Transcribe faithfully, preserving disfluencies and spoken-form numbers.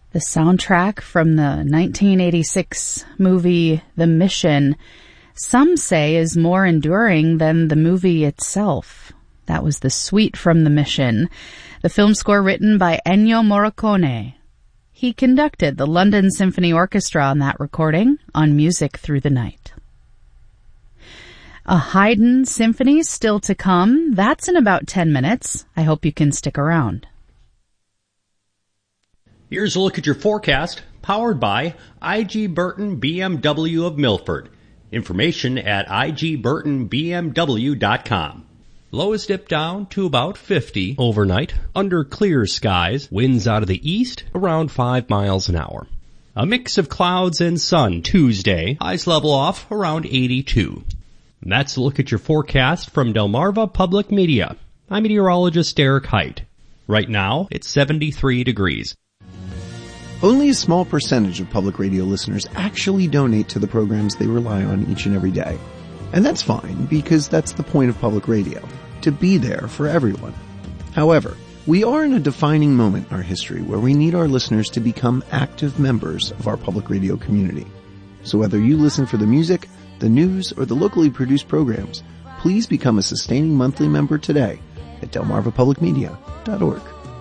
The soundtrack from the nineteen eighty-six movie The Mission, some say is more enduring than the movie itself. That was the suite from The Mission, the film score written by Ennio Morricone. He conducted the London Symphony Orchestra on that recording on Music Through the Night. A Haydn symphony still to come. That's in about ten minutes. I hope you can stick around. Here's a look at your forecast, powered by I G Burton B M W of Milford. Information at I G Burton B M W dot com. Lows dip down to about fifty overnight, under clear skies, winds out of the east, around five miles an hour. A mix of clouds and sun Tuesday, highs level off around eighty-two. And that's a look at your forecast from Delmarva Public Media. I'm meteorologist Derek Height. Right now, it's seventy-three degrees. Only a small percentage of public radio listeners actually donate to the programs they rely on each and every day. And that's fine, because that's the point of public radio, to be there for everyone. However, we are in a defining moment in our history where we need our listeners to become active members of our public radio community. So whether you listen for the music, the news, or the locally produced programs, please become a sustaining monthly member today at delmarva public media dot org.